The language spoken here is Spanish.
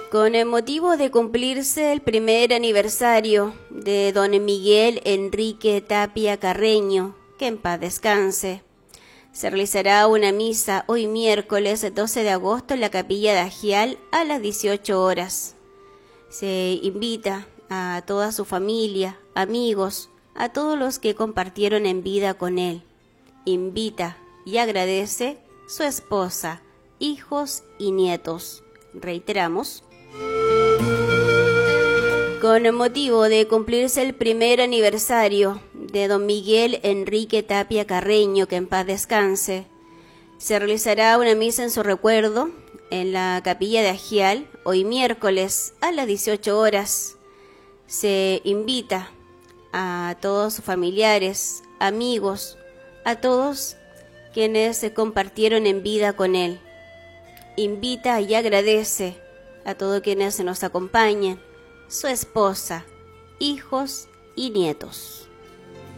Con el motivo de cumplirse el primer aniversario de don Miguel Enrique Tapia Carreño, que en paz descanse, se realizará una misa hoy miércoles 12 de agosto en la capilla de Agial a las 18 horas. Se invita a toda su familia, amigos, a todos los que compartieron en vida con él. Invita y agradece su esposa, hijos y nietos. Reiteramos. Con el motivo de cumplirse el primer aniversario de don Miguel Enrique Tapia Carreño, que en paz descanse, se realizará una misa en su recuerdo en la capilla de Agial, hoy miércoles a las 18 horas. Se invita a todos sus familiares, amigos, a todos quienes se compartieron en vida con él. Invita y agradece a todos quienes nos acompañan, su esposa, hijos y nietos.